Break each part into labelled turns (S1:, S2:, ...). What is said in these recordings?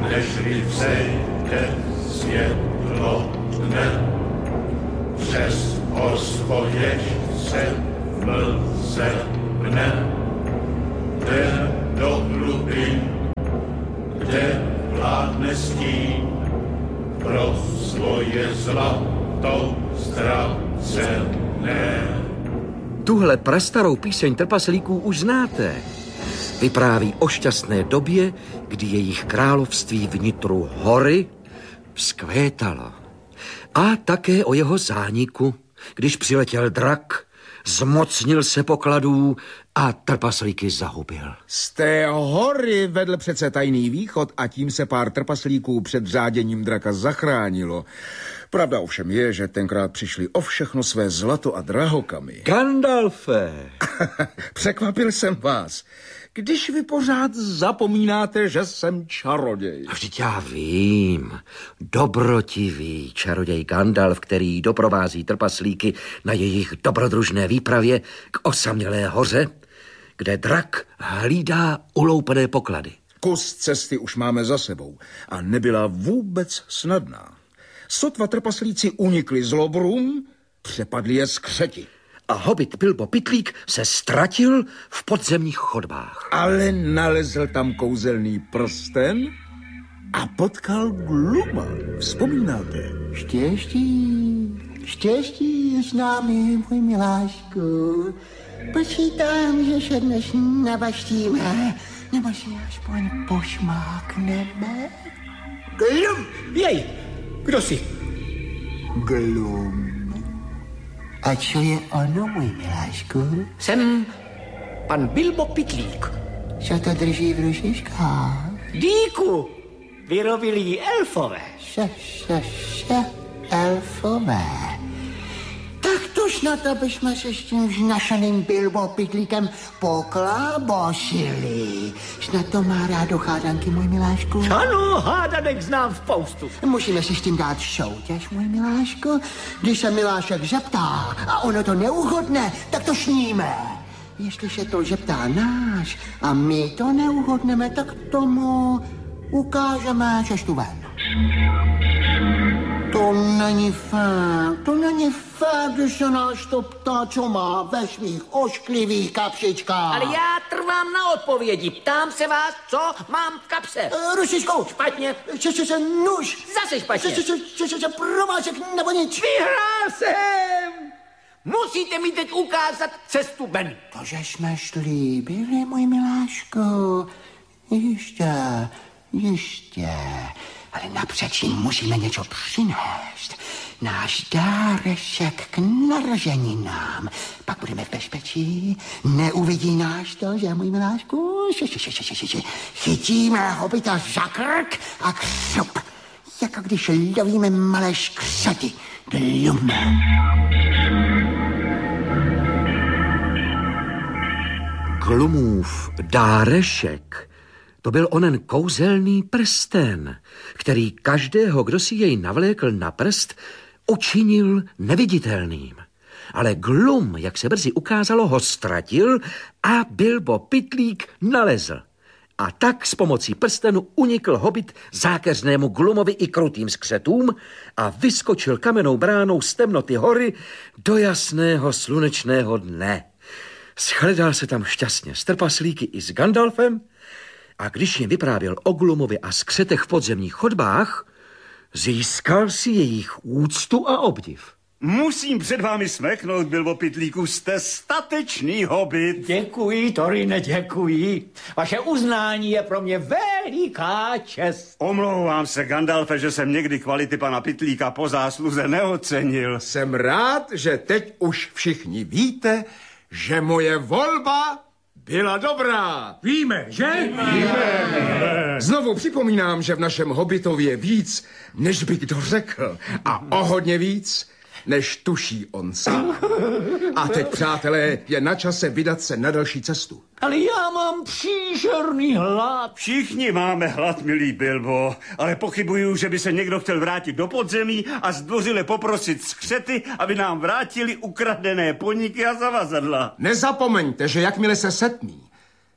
S1: nežli vzejde světlo dne. Přes osvojež se v mlze mne. Jde do hlubin, kde vládne stín, pro svoje zlatou ztracené.
S2: Tuhle prastarou píseň trpaslíků už znáte. Vypráví o šťastné době, kdy jejich království vnitru hory vzkvétalo. A také o jeho zániku, když přiletěl drak, zmocnil se pokladů a trpaslíky zahubil.
S3: Z té hory vedl přece tajný východ a tím se pár trpaslíků před řáděním draka zachránilo. Pravda ovšem je, že tenkrát přišli o všechno své zlato a drahokamy.
S2: Gandalfe!
S3: Překvapil jsem vás. Když vy pořád zapomínáte, že jsem čaroděj.
S2: A vždyť já vím. Dobrotivý čaroděj Gandalf, který doprovází trpaslíky na jejich dobrodružné výpravě k osamělé hoře, kde drak hlídá uloupené poklady.
S3: Kus cesty už máme za sebou a nebyla vůbec snadná. Sotva trpaslíci unikli z lobrům, přepadli je skřeti.
S2: A hobit Bilbo Pytlík se ztratil v podzemních chodbách.
S3: Ale nalezl tam kouzelný prsten a potkal Gluma. Vzpomínáte?
S4: Štěstí je s námi, můj miláčku. Počítám, že se dnes navaštíme, nebo si aspoň pošmákneme.
S5: Glum! Jej, kdo jsi?
S4: Glum. A co je ono, můj miláčku?
S5: Jsem pan Bilbo Pytlík.
S4: Co to drží v rušičkách?
S5: Díku, vyrobili elfové.
S4: Elfové. Tak to snad, abychom se s tím vznašaným Bilbo Pytlíkem poklábosili. Snad to má rádo hádanky, můj miláčku.
S5: Ano, hádanek znám spoustu.
S4: Musíme si s tím dát soutěž, můj miláčku. Když se milášek zeptá a ono to neuhodne, tak to sníme. Jestli se to zeptá náš a my to neuhodneme, tak tomu ukážeme cestu ven. To není fér, když se nás to ptá, co má ve svých ošklivých kapsičkách.
S5: Ale já trvám na odpovědi. Ptám se vás, co mám v kapse.
S4: Rušičkou.
S5: Špatně.
S4: Nůž.
S5: Zase špatně.
S4: Prováček nebo nic.
S5: Vyhrál jsem. Musíte mi teď ukázat cestu ven.
S4: To, že jsme slíbili, můj miláčku. Jistě. Ale napřed jim musíme něco přinést. Náš dáreček k narozeninám. Pak budeme v bezpečí. Neuvidí nás to, že, můj miláčku? Chytíme hobita za krk a křup. Jako když lovíme malé škřety. Glum.
S2: Glumův dárešek, to byl onen kouzelný prsten, který každého, kdo si jej navlékl na prst, učinil neviditelným. Ale Glum, jak se brzy ukázalo, ho ztratil a Bilbo Pytlík nalezl. A tak s pomocí prstenu unikl hobit zákeřnému Glumovi i krutým skřetům a vyskočil kamennou bránou z temnoty hory do jasného slunečného dne. Shledal se tam šťastně s trpaslíky i s Gandalfem a když jim vyprávěl o Glumovi a skřetech v podzemních chodbách, získal si jejich úctu a obdiv.
S6: Musím před vámi smeknout, Bilbo Pytlíku, jste statečný hobit.
S5: Děkuji, Torine, děkuji. Vaše uznání je pro mě veliká čest.
S6: Omlouvám se, Gandalfe, že jsem někdy kvality pana Pytlíka po zásluze neocenil.
S3: Jsem rád, že teď už všichni víte, že moje volba byla dobrá.
S7: Víme, že?
S3: Víme. Znovu připomínám, že v našem hobitově je víc, než by kdo řekl. A o hodně víc, než tuší on sám. A teď, přátelé, je na čase vydat se na další cestu.
S5: Ale já mám příšerný hlad.
S6: Všichni máme hlad, milý Bilbo, ale pochybuju, že by se někdo chtěl vrátit do podzemí a zdvořile poprosit skřety, aby nám vrátili ukradené poníky a zavazadla.
S3: Nezapomeňte, že jakmile se setmí,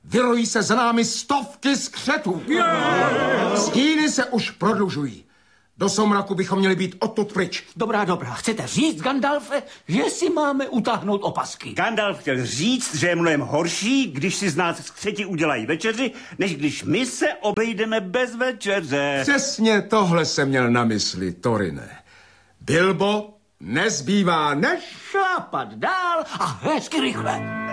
S3: Vyrojí se za námi stovky skřetů. Stíny se už prodlužují. Do somraku bychom měli být odtud pryč.
S5: Dobrá. Chcete říct, Gandalfe, že si máme utáhnout opasky?
S6: Gandalf chtěl říct, že je mnohem horší, když si z nás skřeti udělají večeři, než když my se obejdeme bez večeře.
S3: Přesně tohle jsem měl na mysli, Torine. Bilbo, nezbývá než...
S5: Šlapat dál a hezky rychle.